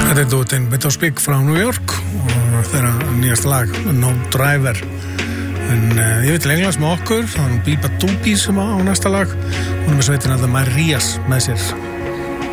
Þetta duettinn Bit of Speak frá New York og þeirra nýjasta lag No Driver. En ég veit til Englands með okkur, það Biba Doobie sem á næsta lag. Hún með sveitina The Marias með sér.